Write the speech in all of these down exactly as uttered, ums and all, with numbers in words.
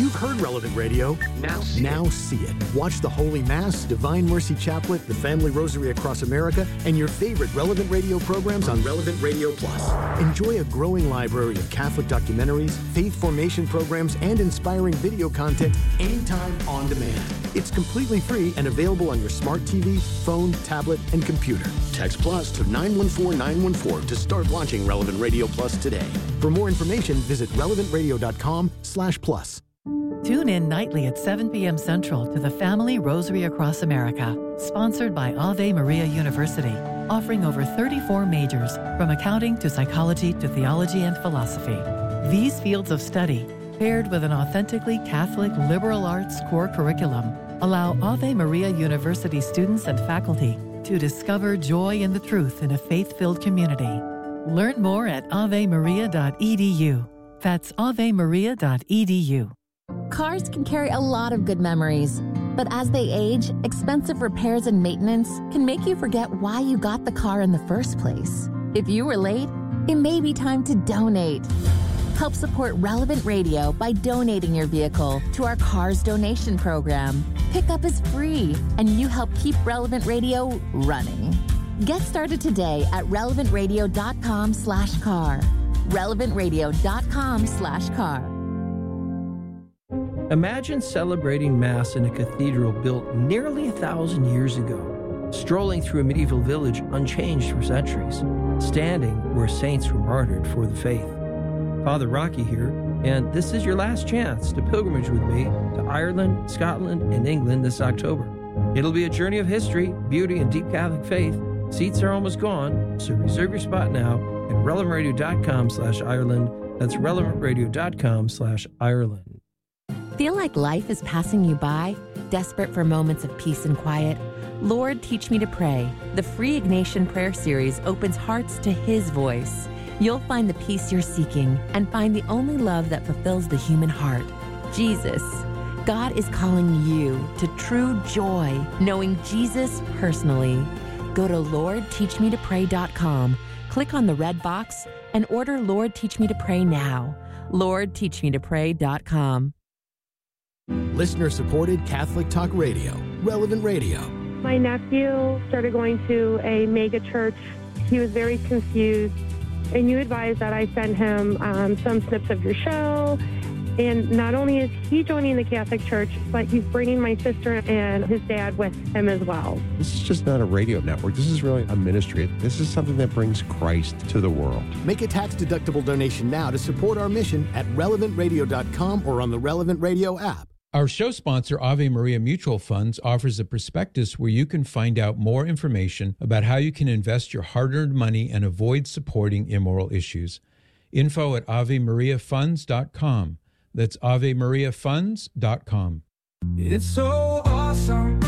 You've heard Relevant Radio. Now see, now it. see it. Watch the Holy Mass, Divine Mercy Chaplet, the Family Rosary Across America, and your favorite Relevant Radio programs on Relevant Radio Plus. Enjoy a growing library of Catholic documentaries, faith formation programs, and inspiring video content anytime on demand. It's completely free and available on your smart T V, phone, tablet, and computer. Text Plus to nine one four nine one four to start watching Relevant Radio Plus today. For more information, visit relevant radio dot com slash plus. Tune in nightly at seven p.m. Central to the Family Rosary Across America, sponsored by Ave Maria University, offering over thirty-four majors, from accounting to psychology to theology and philosophy. These fields of study, paired with an authentically Catholic liberal arts core curriculum, allow Ave Maria University students and faculty to discover joy in the truth in a faith-filled community. Learn more at ave maria dot e d u. That's ave maria dot e d u. Cars can carry a lot of good memories, but as they age, expensive repairs and maintenance can make you forget why you got the car in the first place. If you were late, it may be time to donate. Help support Relevant Radio by donating your vehicle to our Cars Donation Program. Pickup is free, and you help keep Relevant Radio running. Get started today at relevant radio dot com slash car. relevant radio dot com slash car. Imagine celebrating Mass in a cathedral built nearly a thousand years ago, strolling through a medieval village unchanged for centuries, standing where saints were martyred for the faith. Father Rocky here, and this is your last chance to pilgrimage with me to Ireland, Scotland, and England this October. It'll be a journey of history, beauty, and deep Catholic faith. Seats are almost gone, so reserve your spot now at relevant radio dot com slash Ireland. That's relevant radio dot com slash Ireland. Feel like life is passing you by? Desperate for moments of peace and quiet? Lord, Teach Me to Pray. The free Ignatian Prayer Series opens hearts to His voice. You'll find the peace you're seeking and find the only love that fulfills the human heart, Jesus. God is calling you to true joy, knowing Jesus personally. Go to lord teach me to pray dot com, click on the red box, and order Lord Teach Me to Pray now. lord teach me to pray dot com. Listener-supported Catholic Talk Radio, Relevant Radio. My nephew started going to a mega church. He was very confused, and you advised that I send him um, some snips of your show. And not only is he joining the Catholic Church, but he's bringing my sister and his dad with him as well. This is just not a radio network. This is really a ministry. This is something that brings Christ to the world. Make a tax-deductible donation now to support our mission at relevant radio dot com or on the Relevant Radio app. Our show sponsor, Ave Maria Mutual Funds, offers a prospectus where you can find out more information about how you can invest your hard-earned money and avoid supporting immoral issues. Info at ave maria funds dot com. That's ave maria funds dot com. It's so awesome.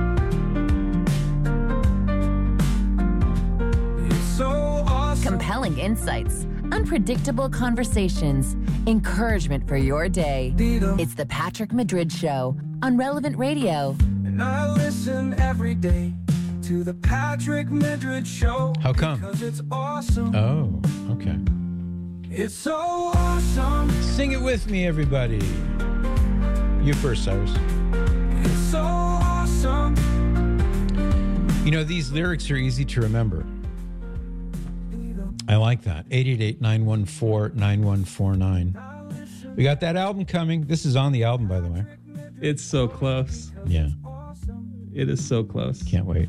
It's so awesome. Compelling insights, unpredictable conversations, encouragement for your day. It's the Patrick Madrid Show on Relevant Radio. And I listen every day to the Patrick Madrid Show. How come? Because it's awesome. Oh, okay. It's so awesome. Sing it with me, everybody. You first, Cyrus. It's so awesome. You know, these lyrics are easy to remember. I like that. eight eight eight, nine one four, nine one four nine. We got that album coming. This is on the album, by the way. It's so close. Yeah. It is so close. Can't wait.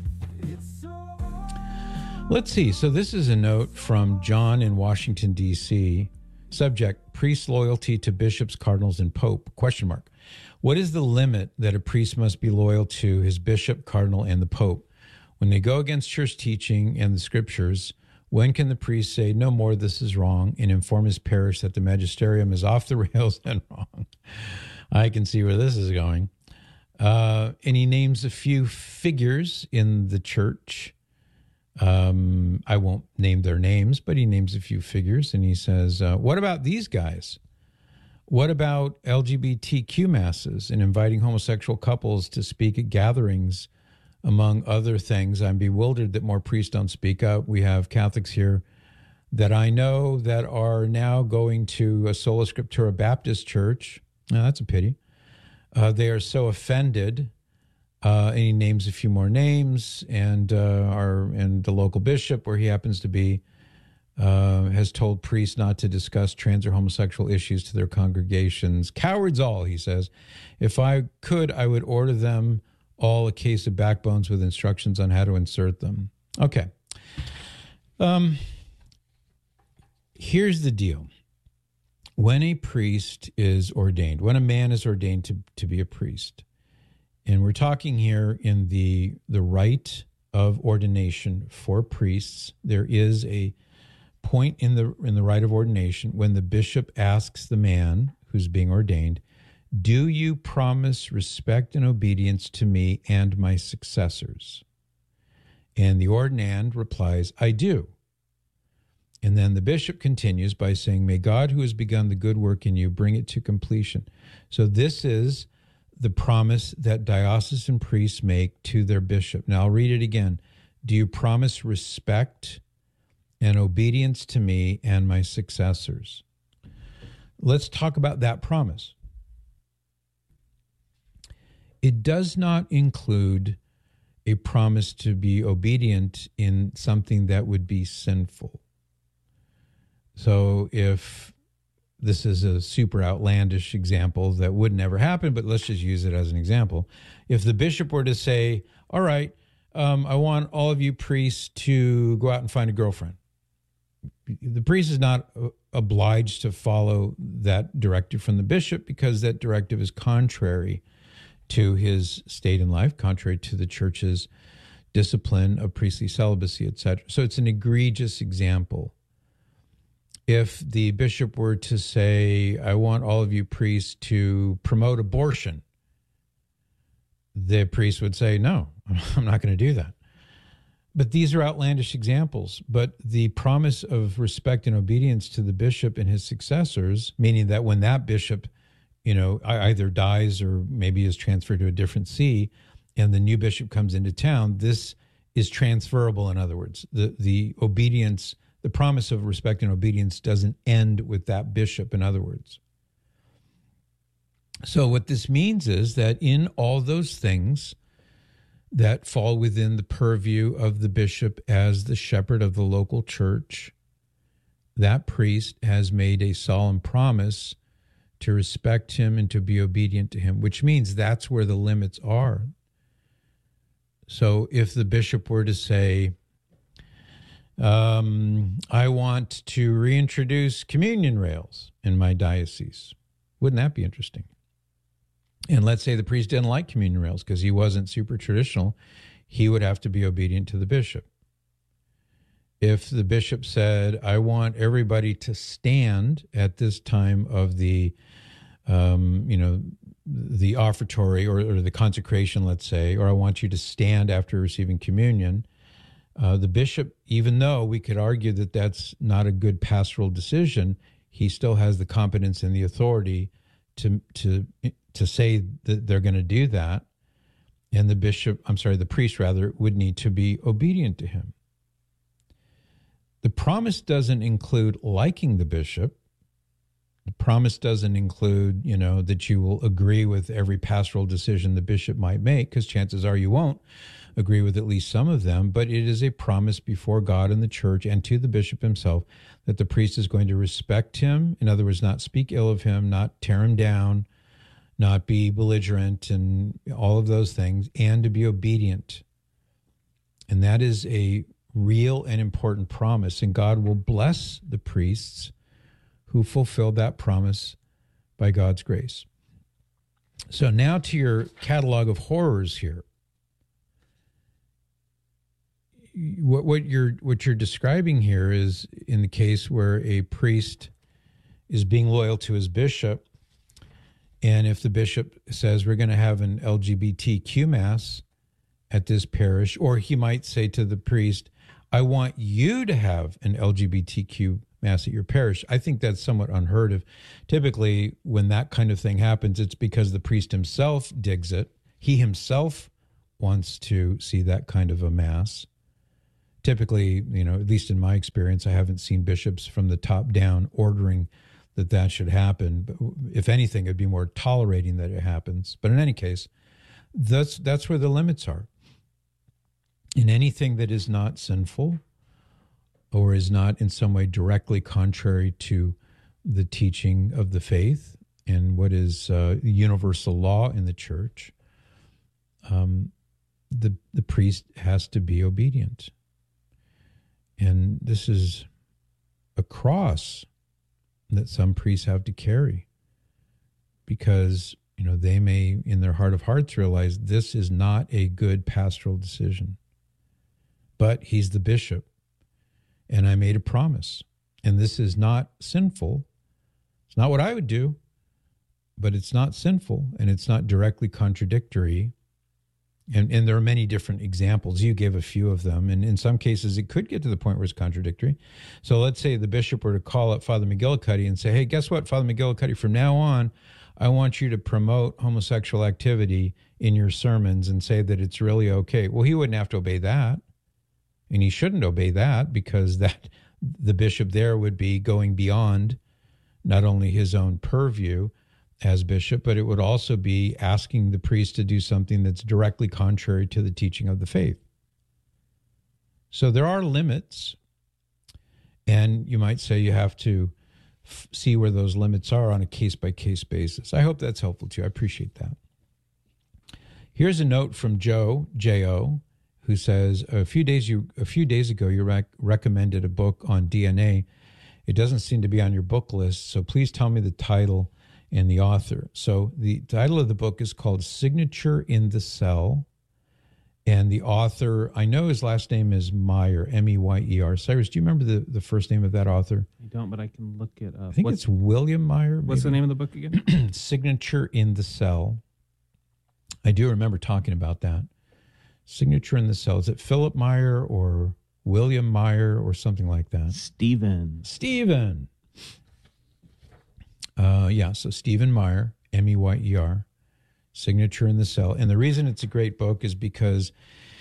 Let's see. So this is a note from John in Washington, D C Subject, priest loyalty to bishops, cardinals, and pope, question mark. What is the limit that a priest must be loyal to his bishop, cardinal, and the pope? When they go against church teaching and the scriptures, when can the priest say, no more, this is wrong, and inform his parish that the magisterium is off the rails and wrong? I can see where this is going. Uh, and he names a few figures in the church. Um, I won't name their names, but he names a few figures, and he says, uh, what about these guys? What about L G B T Q masses and inviting homosexual couples to speak at gatherings, among other things? I'm bewildered that more priests don't speak up. We have Catholics here that I know that are now going to a Sola Scriptura Baptist church. Now, that's a pity. Uh, they are so offended, uh, and he names a few more names, and uh, our and the local bishop, where he happens to be, uh, has told priests not to discuss trans or homosexual issues to their congregations. Cowards all, he says. If I could, I would order them all a case of backbones with instructions on how to insert them. Okay. Um. Here's the deal. When a priest is ordained, when a man is ordained to, to be a priest, and we're talking here in the the rite of ordination for priests, there is a point in the in the rite of ordination when the bishop asks the man who's being ordained, "Do you promise respect and obedience to me and my successors?" And the ordinand replies, "I do." And then the bishop continues by saying, "May God who has begun the good work in you bring it to completion." So this is the promise that diocesan priests make to their bishop. Now I'll read it again. "Do you promise respect and obedience to me and my successors?" Let's talk about that promise. It does not include a promise to be obedient in something that would be sinful. So if this is a super outlandish example that would never happen, but let's just use it as an example. If the bishop were to say, "All right, um, I want all of you priests to go out and find a girlfriend," the priest is not obliged to follow that directive from the bishop because that directive is contrary to his state in life, contrary to the church's discipline of priestly celibacy, et cetera. So it's an egregious example. If the bishop were to say, "I want all of you priests to promote abortion," the priest would say, "No, I'm not going to do that." But these are outlandish examples. But the promise of respect and obedience to the bishop and his successors, meaning that when that bishop, you know, either dies or maybe is transferred to a different see, and the new bishop comes into town, this is transferable. In other words, the the obedience, the promise of respect and obedience doesn't end with that bishop, in other words. So what this means is that in all those things that fall within the purview of the bishop as the shepherd of the local church, that priest has made a solemn promise to respect him and to be obedient to him, which means that's where the limits are. So if the bishop were to say, Um, I want to reintroduce communion rails in my diocese, wouldn't that be interesting? And let's say the priest didn't like communion rails because he wasn't super traditional, he would have to be obedient to the bishop. If the bishop said, "I want everybody to stand at this time of the, um, you know, the offertory or, or the consecration, let's say, or I want you to stand after receiving communion," Uh, the bishop, even though we could argue that that's not a good pastoral decision, he still has the competence and the authority to to to say that they're going to do that. And the bishop, I'm sorry, the priest rather, would need to be obedient to him. The promise doesn't include liking the bishop. The promise doesn't include, you know, that you will agree with every pastoral decision the bishop might make, because chances are you won't agree with at least some of them, but it is a promise before God and the church and to the bishop himself that the priest is going to respect him. In other words, not speak ill of him, not tear him down, not be belligerent and all of those things, and to be obedient. And that is a real and important promise, and God will bless the priests who fulfill that promise by God's grace. So now to your catalog of horrors here. What, what you're what you're describing here is in the case where a priest is being loyal to his bishop, and if the bishop says we're going to have an L G B T Q mass at this parish, or he might say to the priest, "I want you to have an L G B T Q mass at your parish." I think that's somewhat unheard of. Typically, when that kind of thing happens, it's because the priest himself digs it. He himself wants to see that kind of a mass. Typically, you know, at least in my experience, I haven't seen bishops from the top down ordering that that should happen. But if anything, it'd be more tolerating that it happens. But in any case, that's that's where the limits are. In anything that is not sinful or is not in some way directly contrary to the teaching of the faith and what is uh, universal law in the church, um, the the priest has to be obedient. And this is a cross that some priests have to carry because, you know, they may in their heart of hearts realize this is not a good pastoral decision. But he's the bishop, and I made a promise. And this is not sinful. It's not what I would do, but it's not sinful, and it's not directly contradictory. And, and there are many different examples. You gave a few of them, and in some cases it could get to the point where it's contradictory. So let's say the bishop were to call up Father McGillicuddy and say, hey, guess what, Father McGillicuddy, from now on, I want you to promote homosexual activity in your sermons and say that it's really okay. Well, he wouldn't have to obey that. And he shouldn't obey that because that the bishop there would be going beyond not only his own purview as bishop, but it would also be asking the priest to do something that's directly contrary to the teaching of the faith. So there are limits, and you might say you have to f- see where those limits are on a case-by-case basis. I hope that's helpful to you. I appreciate that. Here's a note from Joe, J O, who says, a few days you a few days ago you rec- recommended a book on D N A. It doesn't seem to be on your book list, so please tell me the title and the author. So the title of the book is called Signature in the Cell, and the author, I know his last name is Meyer, M E Y E R. Cyrus, do you remember the, the first name of that author? I don't, but I can look it up. I think what's, it's William Meyer. Maybe? What's the name of the book again? Signature in the Cell. I do remember talking about that. Signature in the Cell. Is it Philip Meyer or William Meyer or something like that? Stephen. Stephen. Uh, yeah, so Stephen Meyer, M E Y E R, Signature in the Cell. And the reason it's a great book is because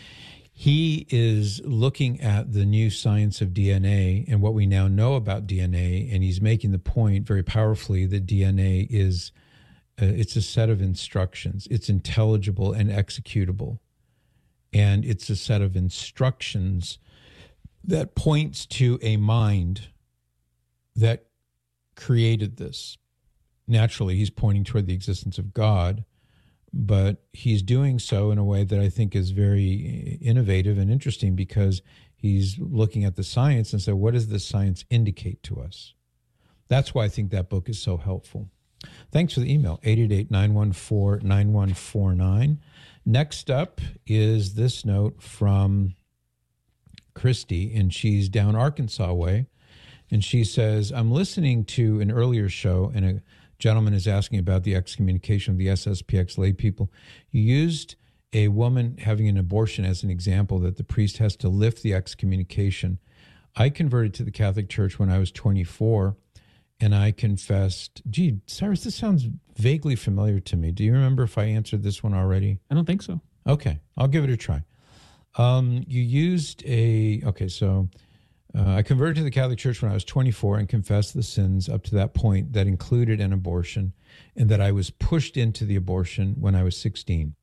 he is looking at the new science of D N A and what we now know about D N A, and he's making the point very powerfully that D N A is, uh, it's a set of instructions. It's intelligible and executable. And it's a set of instructions that points to a mind that created this. Naturally, he's pointing toward the existence of God, but he's doing so in a way that I think is very innovative and interesting because he's looking at the science and said, what does this science indicate to us? That's why I think that book is so helpful. Thanks for the email, eight eight eight, nine one four, nine one four nine. Next up is this note from Christy, and she's down Arkansas way, and she says, I'm listening to an earlier show, and a gentleman is asking about the excommunication of the S S P X lay people. You used a woman having an abortion as an example that the priest has to lift the excommunication. I converted to the Catholic Church when I was twenty-four, and I confessed, gee, Cyrus, this sounds vaguely familiar to me. Do you remember if I answered this one already? I don't think so. Okay, I'll give it a try. Um, you used a, okay, so uh, I converted to the Catholic Church when I was twenty-four and confessed the sins up to that point that included an abortion, and that I was pushed into the abortion when I was sixteen.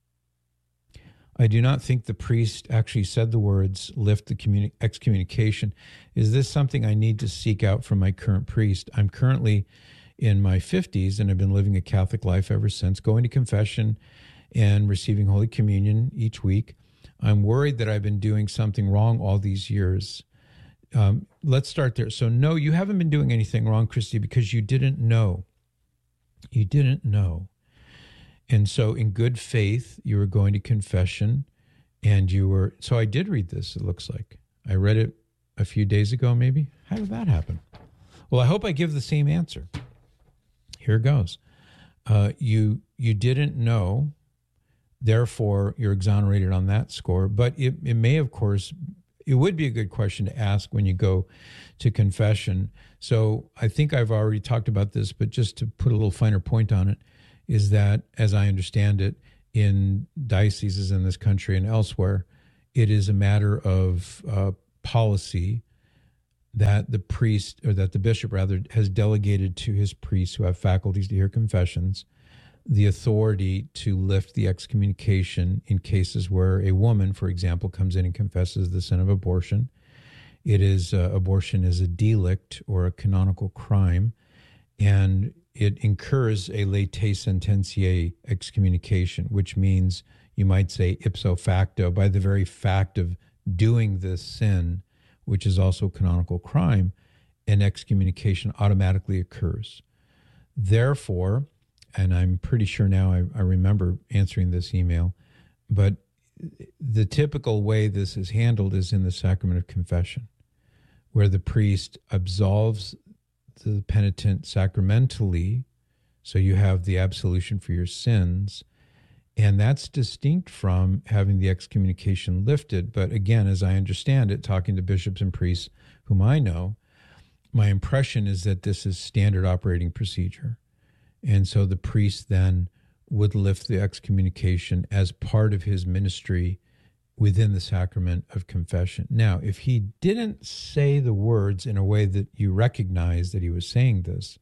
I do not think the priest actually said the words, lift the communi- excommunication. Is this something I need to seek out from my current priest? I'm currently in my fifties and I've been living a Catholic life ever since, going to confession and receiving Holy Communion each week. I'm worried that I've been doing something wrong all these years. Um, let's start there. So no, you haven't been doing anything wrong, Christy, because you didn't know. You didn't know. And so in good faith, you were going to confession and you were, so I did read this, it looks like. I read it a few days ago, maybe. How did that happen? Well, I hope I give the same answer. Here goes. Uh, you you didn't know, therefore you're exonerated on that score. But it, it may, of course, it would be a good question to ask when you go to confession. So I think I've already talked about this, but just to put a little finer point on it, is that, as I understand it, in dioceses in this country and elsewhere, it is a matter of uh, policy that the priest, or that the bishop rather, has delegated to his priests who have faculties to hear confessions the authority to lift the excommunication in cases where a woman, for example, comes in and confesses the sin of abortion. It is uh, abortion is a delict or a canonical crime, and it incurs a latae sententiae excommunication, which means you might say ipso facto, by the very fact of doing this sin, which is also a canonical crime, an excommunication automatically occurs. Therefore, and I'm pretty sure now I, I remember answering this email, but the typical way this is handled is in the sacrament of confession, where the priest absolves the penitent sacramentally, so you have the absolution for your sins, and that's distinct from having the excommunication lifted. But again, as I understand it, talking to bishops and priests whom I know, my impression is that this is standard operating procedure. And so the priest then would lift the excommunication as part of his ministry within the sacrament of confession. Now, if he didn't say the words in a way that you recognize that he was saying this,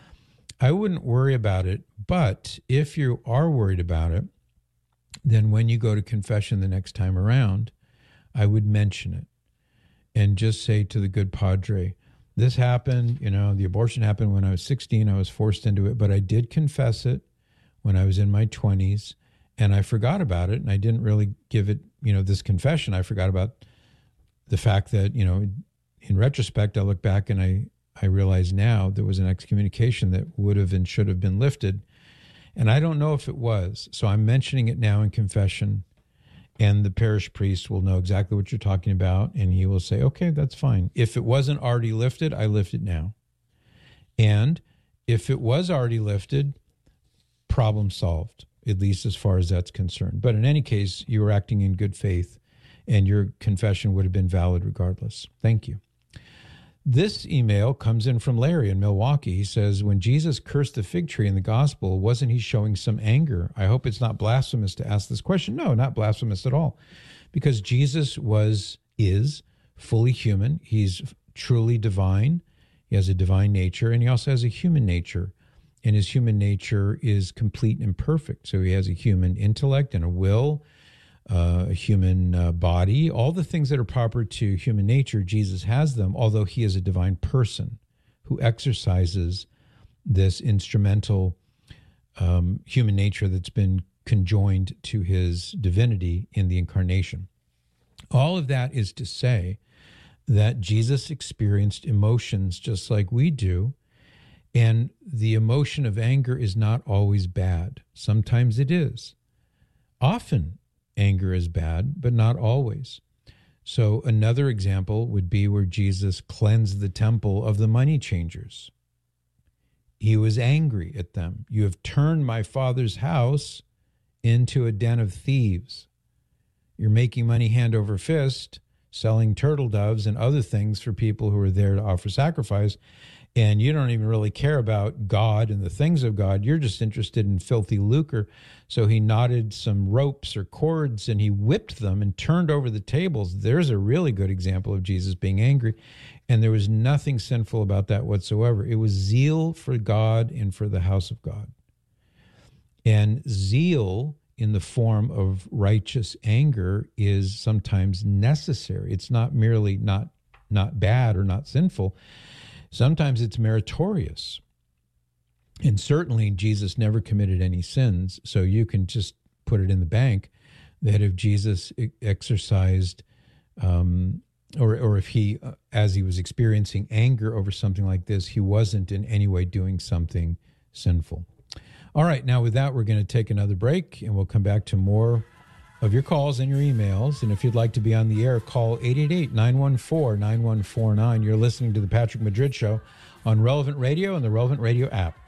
I wouldn't worry about it. But if you are worried about it, then when you go to confession the next time around, I would mention it and just say to the good padre, this happened, you know, the abortion happened when I was sixteen. I was forced into it, but I did confess it when I was in my twenties, and I forgot about it, and I didn't really give it, you know, this confession. I forgot about the fact that, you know, in retrospect, I look back and I, I realize now there was an excommunication that would have and should have been lifted, and I don't know if it was. So I'm mentioning it now in confession, and the parish priest will know exactly what you're talking about, and he will say, okay, that's fine. If it wasn't already lifted, I lift it now. And if it was already lifted, problem solved, at least as far as that's concerned. But in any case, you were acting in good faith, and your confession would have been valid regardless. Thank you. This email comes in from Larry in Milwaukee. He says, when Jesus cursed the fig tree in the gospel, wasn't he showing some anger? I hope it's not blasphemous to ask this question. No, not blasphemous at all, because Jesus was, is fully human. He's truly divine. He has a divine nature, and he also has a human nature, and his human nature is complete and perfect. So he has a human intellect and a will, Uh, a human uh, body, all the things that are proper to human nature, Jesus has them, although he is a divine person who exercises this instrumental um, human nature that's been conjoined to his divinity in the incarnation. All of that is to say that Jesus experienced emotions just like we do, and the emotion of anger is not always bad. Sometimes it is. Often anger is bad, but not always. So another example would be where Jesus cleansed the temple of the money changers. He was angry at them. You have turned my Father's house into a den of thieves. You're making money hand over fist, selling turtle doves and other things for people who are there to offer sacrifice, and you don't even really care about God and the things of God. You're just interested in filthy lucre. So he knotted some ropes or cords and he whipped them and turned over the tables. There's a really good example of Jesus being angry. And there was nothing sinful about that whatsoever. It was zeal for God and for the house of God. And zeal in the form of righteous anger is sometimes necessary. It's not merely not, not bad or not sinful. Sometimes it's meritorious. And certainly Jesus never committed any sins, so you can just put it in the bank that if Jesus exercised, um, or, or if he, uh, as he was experiencing anger over something like this, he wasn't in any way doing something sinful. All right, now with that, we're going to take another break, and we'll come back to more of your calls and your emails. And if you'd like to be on the air, call eight eight eight, nine one four, nine one four nine. You're listening to The Patrick Madrid Show on Relevant Radio and the Relevant Radio app.